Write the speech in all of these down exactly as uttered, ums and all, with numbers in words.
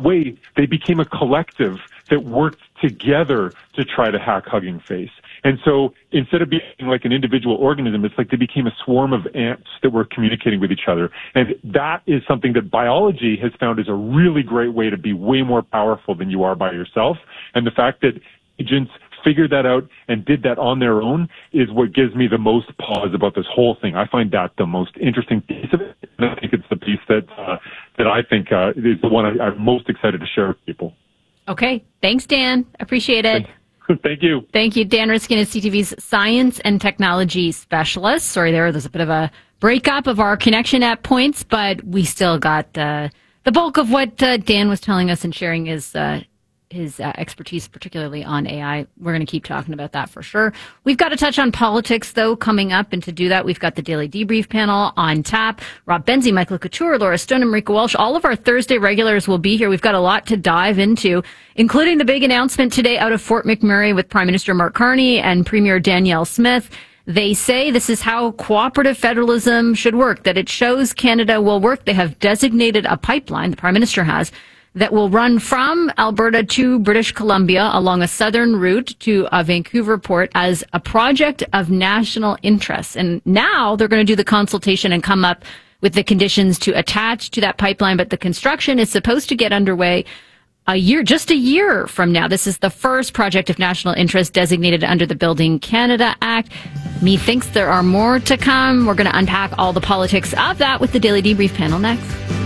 that way, they became a collective that worked together to try to hack Hugging Face. And so instead of being like an individual organism, it's like they became a swarm of ants that were communicating with each other. And that is something that biology has found is a really great way to be way more powerful than you are by yourself. And the fact that agents figured that out and did that on their own is what gives me the most pause about this whole thing. I find that the most interesting piece of it. And I think it's the piece that, uh, that I think uh, is the one I, I'm most excited to share with people. Okay. Thanks, Dan. Appreciate it. Thanks. Thank you. Thank you. Dan Riskin is C T V's science and technology specialist. Sorry, there, there's a bit of a breakup of our connection at points, but we still got uh, the bulk of what uh, Dan was telling us and sharing his, uh, his uh, expertise, particularly on A I. We're going to keep talking about that for sure. We've got to touch on politics, though, coming up. And to do that, we've got the Daily Debrief panel on tap. Rob Benzie, Michael Couture, Laura Stone, and Marika Walsh. All of our Thursday regulars will be here. We've got a lot to dive into, including the big announcement today out of Fort McMurray with Prime Minister Mark Carney and Premier Danielle Smith. They say this is how cooperative federalism should work, that it shows Canada will work. They have designated a pipeline, the Prime Minister has, that will run from Alberta to British Columbia along a southern route to a Vancouver port as a project of national interest. And now they're going to do the consultation and come up with the conditions to attach to that pipeline. But the construction is supposed to get underway a year, just a year from now. This is the first project of national interest designated under the Building Canada Act. Methinks there are more to come. We're going to unpack all the politics of that with the Daily Debrief panel next.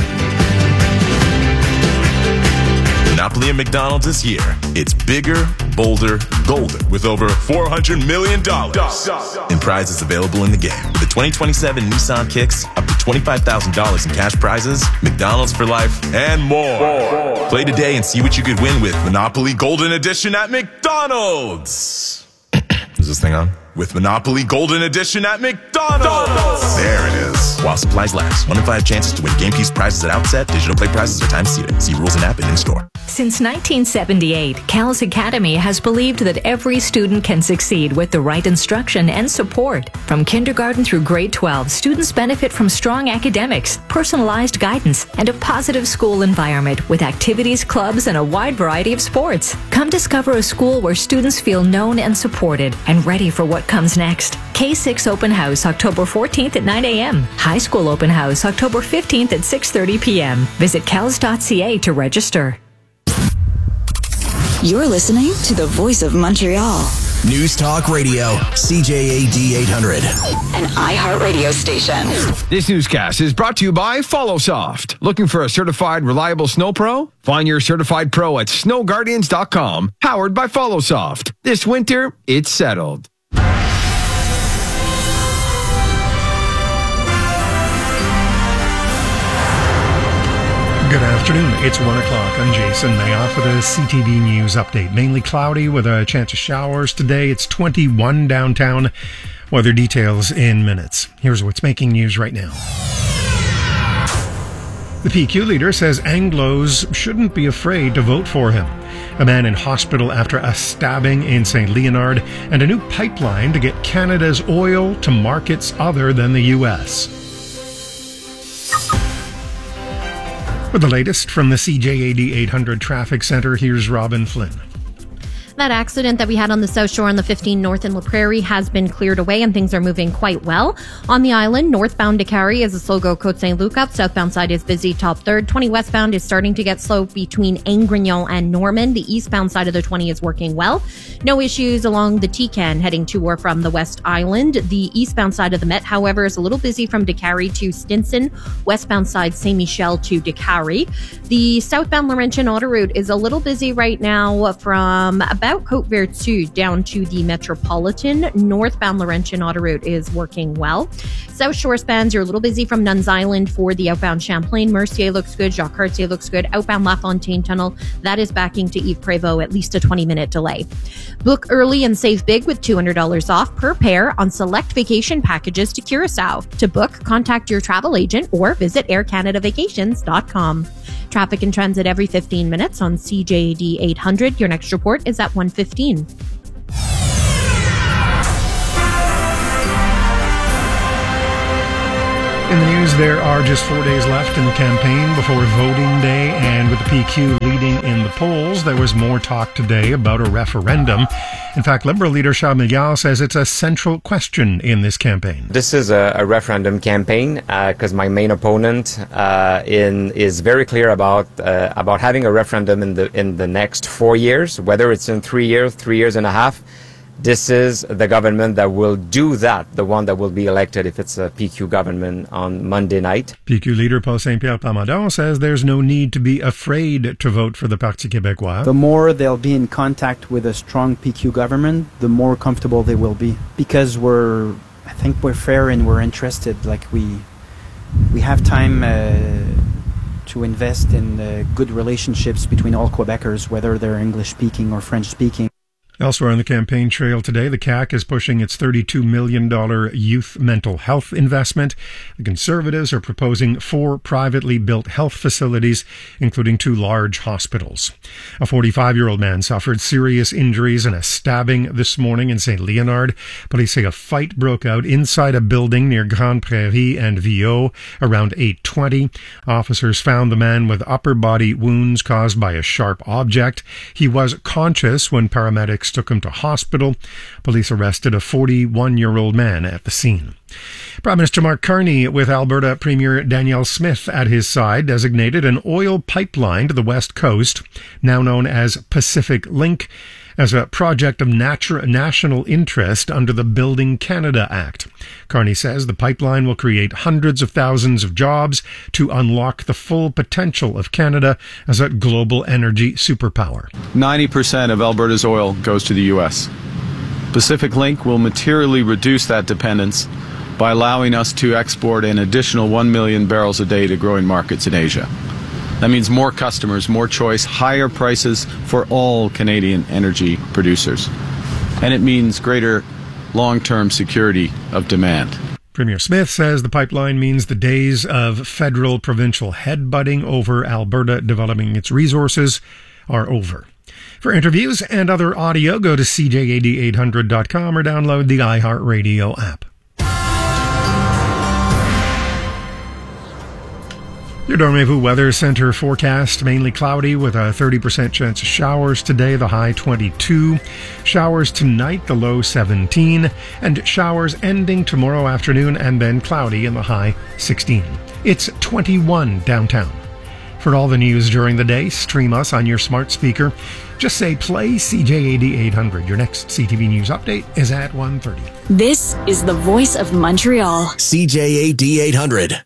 Monopoly at McDonald's this year. It's bigger, bolder, golden with over four hundred million dollars in prizes available in the game. With the twenty twenty-seven Nissan Kicks, up to twenty-five thousand dollars in cash prizes, McDonald's for life, and more. more. Play today and see what you could win with Monopoly Golden Edition at McDonald's. Is this thing on? With Monopoly Golden Edition at McDonald's. There it is. While supplies last. One in five chances to win game piece prizes at outset. Digital play prizes are time seated. See rules and app and in store. Since nineteen seventy-eight, CALS Academy has believed that every student can succeed with the right instruction and support. From kindergarten through grade twelve, students benefit from strong academics, personalized guidance, and a positive school environment with activities, clubs, and a wide variety of sports. Come discover a school where students feel known and supported and ready for what comes next. K six Open House, October fourteenth at nine a.m. High School Open House, October fifteenth at six thirty p.m. Visit cals dot c a to register. You're listening to the Voice of Montreal. News Talk Radio, C J A D eight hundred. An iHeartRadio station. This newscast is brought to you by FollowSoft. Looking for a certified, reliable snow pro? Find your certified pro at snow guardians dot com. Powered by FollowSoft. This winter, it's settled. Good afternoon. It's one o'clock. I'm Jason Mayoff with a C T V News update. Mainly cloudy with a chance of showers today. It's twenty-one downtown. Weather details in minutes. Here's what's making news right now. The P Q leader says Anglos shouldn't be afraid to vote for him. A man in hospital after a stabbing in Saint Leonard, and a new pipeline to get Canada's oil to markets other than the U S. With the latest from the C J A D eight hundred Traffic Center, here's Robin Flynn. That accident that we had on the South Shore on the fifteen North in La Prairie has been cleared away and things are moving quite well. On the island, northbound to Carrie is a slow go Côte Saint-Luc up. Southbound side is busy, top third. twenty westbound is starting to get slow between Aingrignon and Norman. The eastbound side of the twenty is working well. No issues along the T-Can heading to or from the West Island. The eastbound side of the Met, however, is a little busy from Décarie to Stinson. Westbound side, Saint-Michel to Décarie. The southbound Laurentian autoroute is a little busy right now from about Côte-Vertu down to the Metropolitan. Northbound Laurentian autoroute is working well. South Shore spans, you're a little busy from Nuns Island for the outbound Champlain. Mercier looks good. Jacques Cartier looks good. Outbound La Fontaine Tunnel, that is backing to Yves Prévost, at least a twenty minute delay. Book early and save big with two hundred dollars off per pair on select vacation packages to Curacao. To book, contact your travel agent or visit air canada vacations dot com. Traffic and transit every fifteen minutes on C J A D eight hundred. Your next report is at one fifteen. In the news, there are just four days left in the campaign before voting day, and with the P Q leading in the polls. There was more talk today about a referendum. In fact, Liberal leader Charles Milliard says it's a central question in this campaign. This is a, a referendum campaign because uh, my main opponent uh, in is very clear about uh, about having a referendum in the in the next four years, whether it's in three years, three years and a half. This is the government that will do that, the one that will be elected if it's a P Q government on Monday night. P Q leader Paul Saint-Pierre Plamondon says there's no need to be afraid to vote for the Parti québécois. The more they'll be in contact with a strong P Q government, the more comfortable they will be. Because we're, I think we're fair and we're interested. Like we, we have time uh, to invest in uh, good relationships between all Quebecers, whether they're English speaking or French speaking. Elsewhere on the campaign trail today, the C A Q is pushing its thirty-two million dollars youth mental health investment. The Conservatives are proposing four privately built health facilities, including two large hospitals. A forty-five-year-old man suffered serious injuries in a stabbing this morning in Saint Leonard. Police say a fight broke out inside a building near Grande Prairie and Viau around eight twenty. Officers found the man with upper body wounds caused by a sharp object. He was conscious when paramedics took him to hospital. Police arrested a forty-one-year-old man at the scene. Prime Minister Mark Carney, with Alberta Premier Danielle Smith at his side, designated an oil pipeline to the west coast, now known as Pacific Link, as a project of natu- national interest under the Building Canada Act. Carney says the pipeline will create hundreds of thousands of jobs to unlock the full potential of Canada as a global energy superpower. ninety percent of Alberta's oil goes to the U S. Pacific Link will materially reduce that dependence by allowing us to export an additional one million barrels a day to growing markets in Asia. That means more customers, more choice, higher prices for all Canadian energy producers. And it means greater long-term security of demand. Premier Smith says the pipeline means the days of federal-provincial headbutting over Alberta developing its resources are over. For interviews and other audio, go to C J A D eight hundred dot com or download the iHeartRadio app. Your Rendezvous Weather Center forecast, mainly cloudy with a thirty percent chance of showers today, the high twenty-two. Showers tonight, the low seventeen. And showers ending tomorrow afternoon and then cloudy in the high sixteen. It's twenty-one downtown. For all the news during the day, stream us on your smart speaker. Just say play C J A D eight hundred. Your next C T V News update is at one thirty. This is the voice of Montreal. C J A D eight hundred.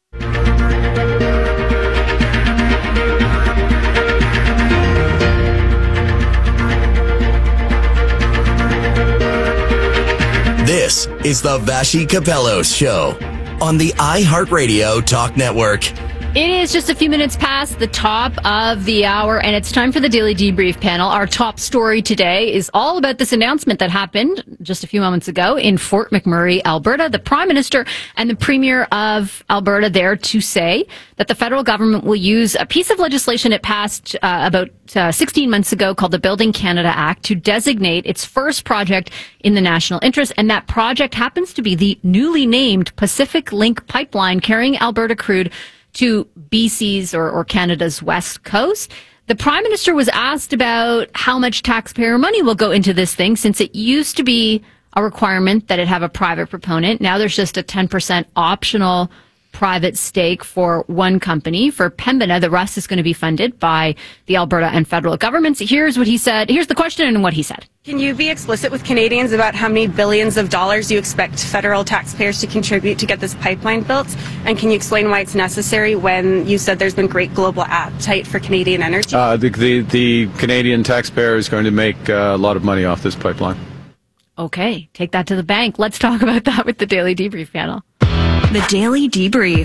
This is the Vashi Capellos Show on the iHeartRadio Talk Network. It is just a few minutes past the top of the hour, and it's time for the Daily Debrief panel. Our top story today is all about this announcement that happened just a few moments ago in Fort McMurray, Alberta. The Prime Minister and the Premier of Alberta there to say that the federal government will use a piece of legislation it passed uh, about uh, sixteen months ago called the Building Canada Act to designate its first project in the national interest. And that project happens to be the newly named Pacific Link pipeline carrying Alberta crude to B C's or, or Canada's west coast. The Prime Minister was asked about how much taxpayer money will go into this thing, since it used to be a requirement that it have a private proponent. Now there's just a ten percent optional private stake for one company. For Pembina, the rest is going to be funded by the Alberta and federal governments. Here's what he said. Here's the question and what he said. Can you be explicit with Canadians about how many billions of dollars you expect federal taxpayers to contribute to get this pipeline built? And can you explain why it's necessary when you said there's been great global appetite for Canadian energy? Uh, the, the, the Canadian taxpayer is going to make uh, a lot of money off this pipeline. Okay, take that to the bank. Let's talk about that with the Daily Debrief panel. The Daily Debrief.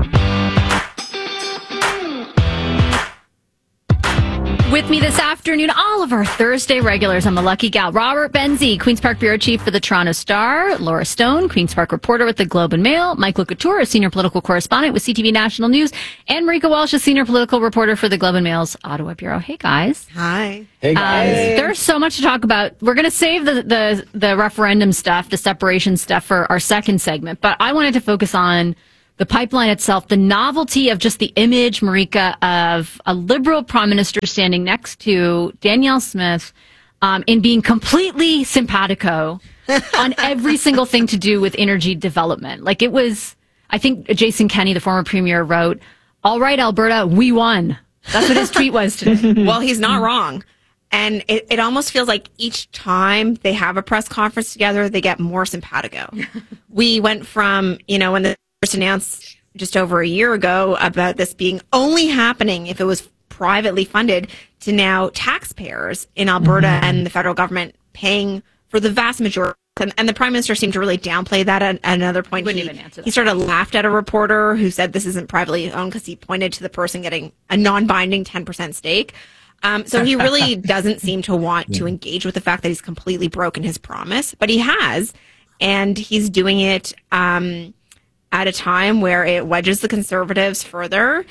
With me this afternoon, all of our Thursday regulars. I'm the lucky gal. Robert Benzie, Queen's Park Bureau Chief for the Toronto Star. Laura Stone, Queen's Park reporter with the Globe and Mail. Michael Couture, a senior political correspondent with C T V National News. And Marika Walsh, a senior political reporter for the Globe and Mail's Ottawa Bureau. Hey, guys. Hi. Hey, guys. Um, there's so much to talk about. We're going to save the, the, the referendum stuff, the separation stuff for our second segment. But I wanted to focus on the pipeline itself, the novelty of just the image, Marika, of a Liberal Prime Minister standing next to Danielle Smith um, in being completely simpatico on every single thing to do with energy development. Like it was, I think Jason Kenney, the former premier, wrote, "All right, Alberta, we won." That's what his tweet was today. Well, he's not wrong. And it, it almost feels like each time they have a press conference together, they get more simpatico. We went from, you know, when the first announced just over a year ago about this being only happening if it was privately funded, to now taxpayers in Alberta mm-hmm. and the federal government paying for the vast majority. And, and the Prime Minister seemed to really downplay that at, at another point. Wouldn't he, even answer that. He sort of laughed at a reporter who said this isn't privately owned because he pointed to the person getting a non-binding ten percent stake. Um, so he really doesn't seem to want to engage with the fact that he's completely broken his promise, but he has, and he's doing it um, at a time where it wedges the Conservatives further.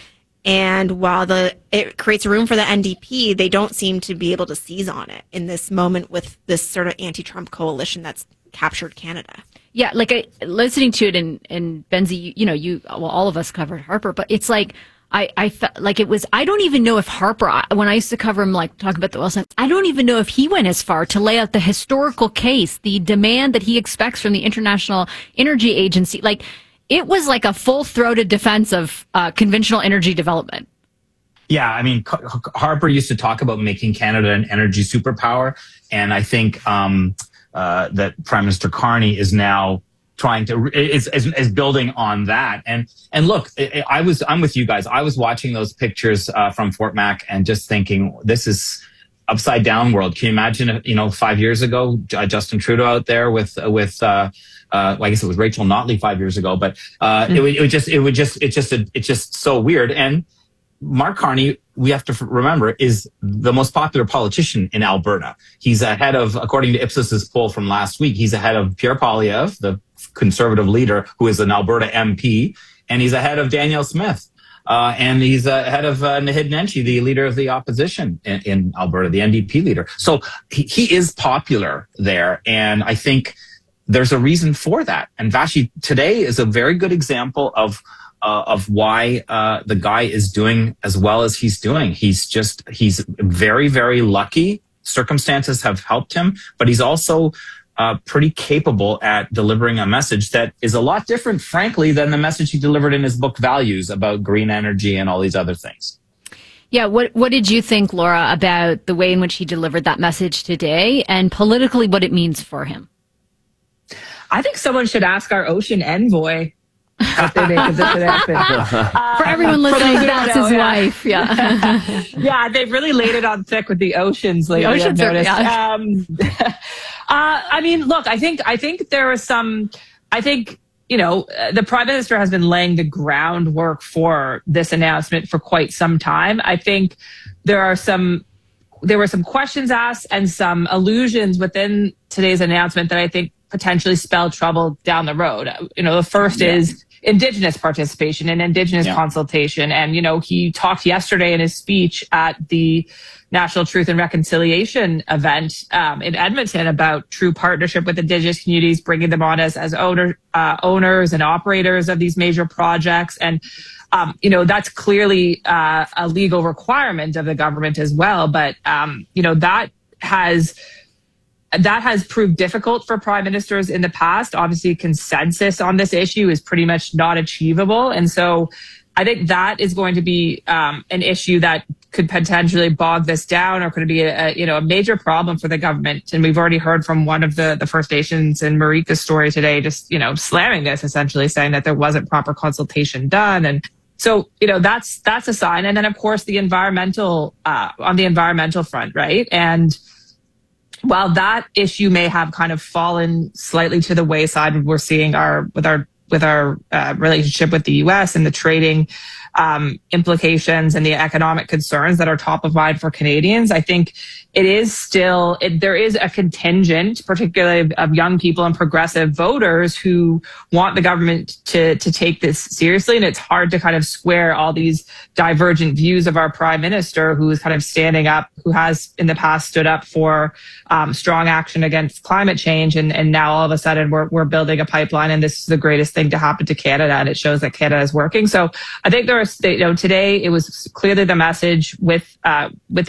And while the it creates room for the N D P, they don't seem to be able to seize on it in this moment with this sort of anti-Trump coalition that's captured Canada. Yeah, like I, listening to it, and and Benzie, you, you know, you well, all of us covered Harper, but it's like. I, I felt like it was, I don't even know if Harper, when I used to cover him, like talk about the oil sands, I don't even know if he went as far to lay out the historical case, the demand that he expects from the International Energy Agency. Like it was like a full throated defense of uh, conventional energy development. Yeah, I mean, Harper used to talk about making Canada an energy superpower. And I think um, uh, that Prime Minister Carney is now trying to is, is is building on that. And and look, I was I'm with you guys. I was watching those pictures uh, from Fort Mac and just thinking, this is upside down world. Can you imagine? You know, five years ago, uh, Justin Trudeau out there with with. Uh, uh, well, I guess it was Rachel Notley five years ago, but uh, mm-hmm. it would it would just it would just it's just it's just so weird. And Mark Carney, we have to remember, is the most popular politician in Alberta. He's ahead of, according to Ipsos's poll from last week, he's ahead of Pierre Poilievre, the Conservative leader, who is an Alberta M P, and he's ahead of Danielle Smith. Uh, and he's uh, ahead of uh, Naheed Nenshi, the leader of the opposition in, in Alberta, the N D P leader. So he, he is popular there. And I think there's a reason for that. And Vashi today is a very good example of Uh, of why uh, the guy is doing as well as he's doing. He's just, he's very, very lucky. Circumstances have helped him, but he's also uh, pretty capable at delivering a message that is a lot different, frankly, than the message he delivered in his book Values about green energy and all these other things. Yeah, what what did you think, Laura, about the way in which he delivered that message today and politically what it means for him? I think someone should ask our ocean envoy. uh, for everyone listening, that's his yeah. wife. Yeah, yeah, they've really laid it on thick with the oceans lately. The oceans I've noticed. Are, yeah. um, uh, I mean, look, I think I think there is some. I think you know the Prime Minister has been laying the groundwork for this announcement for quite some time. I think there are some. There were some questions asked and some allusions within today's announcement that I think potentially spell trouble down the road. You know, the first yeah. is Indigenous participation and Indigenous yeah. consultation. And, you know, he talked yesterday in his speech at the National Truth and Reconciliation event um, in Edmonton about true partnership with Indigenous communities, bringing them on as, as owner, uh, owners and operators of these major projects. And, um, you know, that's clearly uh, a legal requirement of the government as well. But, um, you know, that has... That has proved difficult for prime ministers in the past. Obviously, consensus on this issue is pretty much not achievable. And so I think that is going to be um, an issue that could potentially bog this down or could be a, a, you know, a major problem for the government. And we've already heard from one of the, the First Nations in Marika's story today, just, you know, slamming this, essentially saying that there wasn't proper consultation done. And so, you know, that's that's a sign. And then, of course, the environmental uh, on the environmental front. Right. And while that issue may have kind of fallen slightly to the wayside, we're seeing our with our with our uh, relationship with the U S and the trading um, implications and the economic concerns that are top of mind for Canadians, I think it is still, it, there is a contingent, particularly of young people and progressive voters who want the government to, to take this seriously. And it's hard to kind of square all these divergent views of our prime minister, who is kind of standing up, who has in the past stood up for um, strong action against climate change. And, and now all of a sudden we're, we're building a pipeline and this is the greatest thing to happen to Canada. And it shows that Canada is working. So I think there are, you know, today it was clearly the message with, uh, with